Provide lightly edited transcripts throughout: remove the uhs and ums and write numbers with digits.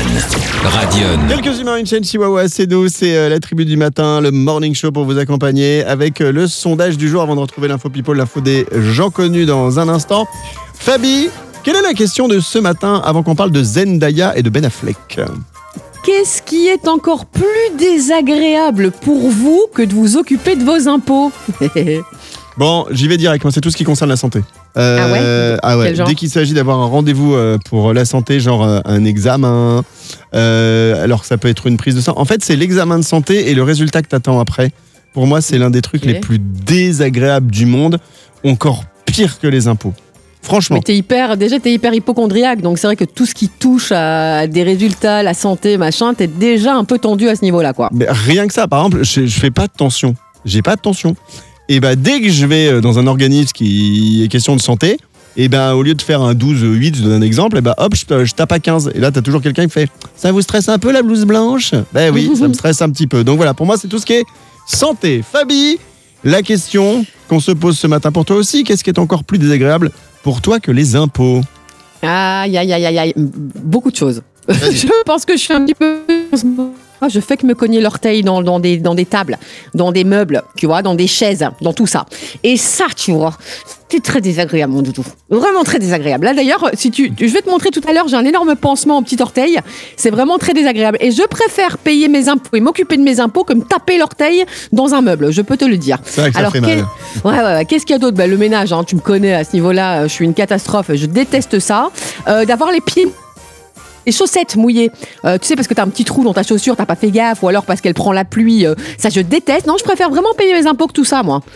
Radion. Quelques humains, une chaîne chihuahua assez douce. C'est la tribu du matin, le morning show pour vous accompagner avec le sondage du jour avant de retrouver l'info people, l'info des gens connus dans un instant. Fabi, quelle est la question de ce matin avant qu'on parle de Zendaya et de Ben Affleck? Qu'est-ce qui est encore plus désagréable pour vous que de vous occuper de vos impôts? Bon, j'y vais direct, moi c'est tout ce qui concerne la santé. Ah ouais? Quel genre? Dès qu'il s'agit d'avoir un rendez-vous pour la santé, genre un examen, alors ça peut être une prise de sang. En fait, c'est l'examen de santé et le résultat que t'attends après. Pour moi, c'est l'un des trucs les plus désagréables du monde, encore pire que les impôts. Franchement. Mais t'es hyper hypocondriaque, donc c'est vrai que tout ce qui touche à des résultats, la santé, machin, t'es déjà un peu tendu à ce niveau-là, quoi. Mais rien que ça, par exemple, je fais pas de tension. J'ai pas de tension. Et bah dès que je vais dans un organisme qui est question de santé, et ben au lieu de faire un 12-8, je donne un exemple, et ben hop, je tape à 15. Et là, t'as toujours quelqu'un qui fait « Ça vous stresse un peu la blouse blanche ?» Ben oui, ça me stresse un petit peu. Donc voilà, pour moi, c'est tout ce qui est santé. Fabi, la question qu'on se pose ce matin pour toi aussi, qu'est-ce qui est encore plus désagréable pour toi que les impôts? Aïe, beaucoup de choses. Je pense que je suis un petit peu... Je fais que me cogner l'orteil dans des tables, dans des meubles, tu vois, dans des chaises, dans tout ça. Et ça, tu vois, c'est très désagréable, mon doudou. Vraiment très désagréable. Là, d'ailleurs, je vais te montrer tout à l'heure, j'ai un énorme pansement au petit orteil. C'est vraiment très désagréable. Et je préfère payer mes impôts et m'occuper de mes impôts que me taper l'orteil dans un meuble. Je peux te le dire. C'est vrai que ça fait mal. Ouais. Qu'est-ce qu'il y a d'autre? Le ménage, hein, tu me connais à ce niveau-là. Je suis une catastrophe. Je déteste ça. D'avoir les pieds... Les chaussettes mouillées, tu sais, parce que t'as un petit trou dans ta chaussure, t'as pas fait gaffe, ou alors parce qu'elle prend la pluie, ça je déteste. Non, je préfère vraiment payer mes impôts que tout ça, moi.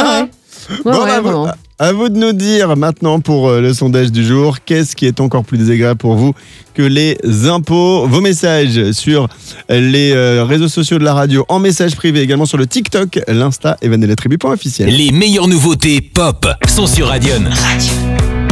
À vous de nous dire maintenant pour le sondage du jour, qu'est-ce qui est encore plus désagréable pour vous que les impôts? Vos messages sur les réseaux sociaux de la radio, en message privé, également sur le TikTok, l'Insta et vanellattribu.officiel. Les meilleures nouveautés pop sont sur Radion.